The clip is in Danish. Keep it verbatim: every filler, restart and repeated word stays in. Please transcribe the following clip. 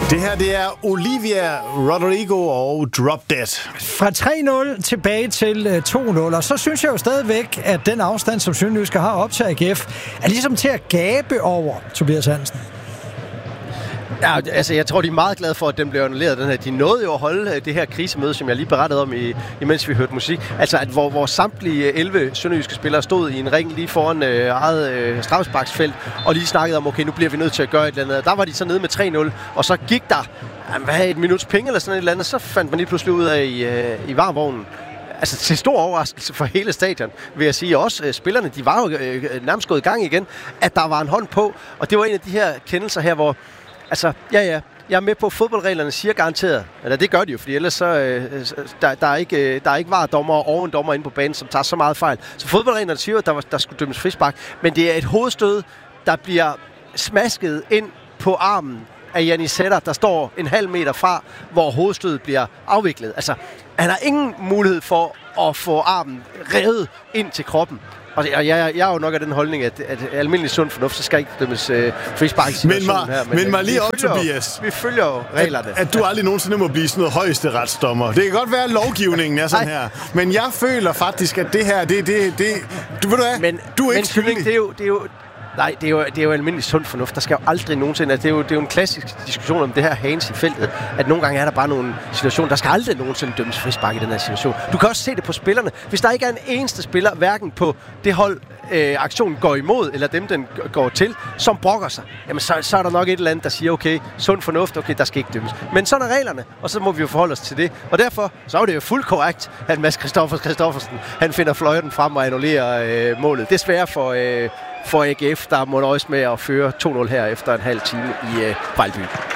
Det her, det er Olivia Rodrigo og Drop Dead. Fra tre nul tilbage til to nul, og så synes jeg jo stadigvæk, at den afstand, som Sønderjyske har op til A G F, er ligesom til at gabe over, Tobias Hansen. Ja, altså jeg tror, de er meget glade for, at den blev annulleret. Den her. De nåede jo at holde det her krisemøde, som jeg lige berettede om, i, imens vi hørte musik. Altså, at hvor, hvor samtlige elleve sønderjyske spillere stod i en ring lige foran øh, eget øh, straffesparksfelt, og lige snakkede om, okay, nu bliver vi nødt til at gøre et eller andet. Der var de så nede med tre nul, og så gik der jamen, hvad, et minuts penge eller sådan et eller andet, så fandt man lige pludselig ud af i, øh, i varmvognen. Altså til stor overraskelse for hele stadion, vil jeg sige. Også øh, spillerne, de var jo øh, nærmest gået i gang igen, at der var en hånd på. Og det var en af de her kendelser her, hvor altså, ja, ja. Jeg er med på, at fodboldreglerne siger garanteret. Eller det gør de jo, fordi ellers så, øh, der, der er ikke, der er ikke varedommer og ovendommer inde på banen, som tager så meget fejl. Så fodboldreglerne siger, at der, der skulle dømmes frispark. Men det er et hovedstød, der bliver smasket ind på armen af Janni Sætter, der står en halv meter fra, hvor hovedstødet bliver afviklet. Altså, han har ingen mulighed for at få armen revet ind til kroppen. Og jeg, jeg, jeg er jo nok af den holdning, at, at almindelig sund fornuft, så skal ikke dømmes øh, frispark i situationen her. Men, men mig lige op, Tobias. Vi følger jo reglerne. At, at du aldrig nogensinde må blive sådan noget højeste retsdommer. Det kan godt være, at lovgivningen er sådan her. Men jeg føler faktisk, at det her, det, det, det du ved du hvad? Men, du er ikke men, skyldig. Det er jo, det er jo Nej, det er, jo, det er jo almindelig sund fornuft. Der skal jo aldrig nogensinde... Altså det, er jo, det er jo en klassisk diskussion om det her hands i feltet, at nogle gange er der bare nogle situationer, der skal aldrig nogensinde dømmes frispark i den her situation. Du kan også se det på spillerne. Hvis der ikke er en eneste spiller, hverken på det hold, øh, aktionen går imod, eller dem, den går til, som brokker sig, jamen så, så er der nok et eller andet, der siger, okay, sund fornuft, okay, der skal ikke dømmes. Men sådan er reglerne, og så må vi jo forholde os til det. Og derfor, så er det jo fuldt korrekt, at Mads Christoffers Christoffersen, han finder fløjten frem og annullerer øh, målet. Desværre for... Øh, for A G F, der må nøjes med at føre to nul her efter en halv time i øh, Vejlby.